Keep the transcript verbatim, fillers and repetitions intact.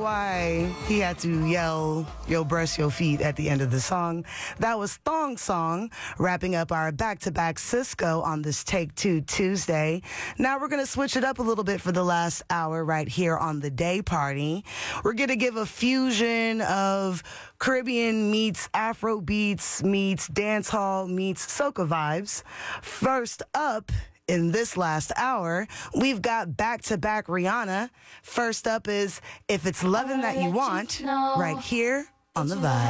why he had to yell, yo, breast, yo, feet at the end of the song. That was Thong Song, wrapping up our back-to-back Cisco on this Take Two Tuesday. Now we're going to switch it up a little bit for the last hour right here on the Day Party. We're going to give a fusion of Caribbean meets Afro beats meets dancehall meets soca vibes. First up, in this last hour, we've got back-to-back Rihanna. First up is If It's Lovin' That You Want, right here on The Vibe.